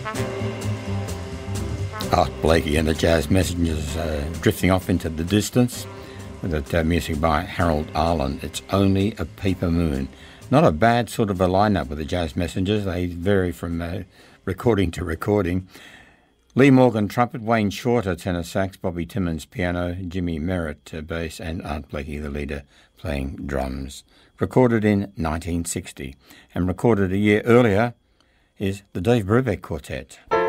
Art Blakey and the Jazz Messengers drifting off into the distance with that music by Harold Arlen. It's Only a Paper Moon. Not a bad sort of a lineup with the Jazz Messengers. They vary from recording to recording. Lee Morgan trumpet, Wayne Shorter tenor sax, Bobby Timmons piano, Jimmy Merritt bass, and Art Blakey, the leader, playing drums. Recorded in 1960 and recorded a year earlier is the Dave Brubeck Quartet.